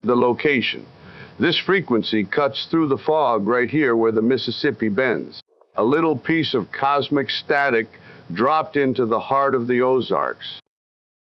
the location. This frequency cuts through the fog right here where the Mississippi bends. A little piece of cosmic static dropped into the heart of the Ozarks.